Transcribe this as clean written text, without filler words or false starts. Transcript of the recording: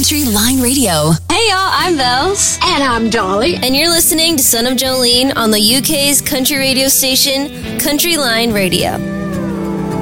Country Line Radio. Hey y'all, I'm Bells. And I'm Dolly. And you're listening to Son of Jolene on the UK's country radio station, Country Line Radio.